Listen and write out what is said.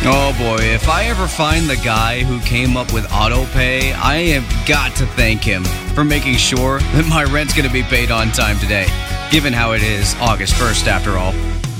Oh boy, if I ever find the guy who came up with AutoPay, I have got to thank him for making sure that my rent's going to be paid on time today, given how it is August 1st after all.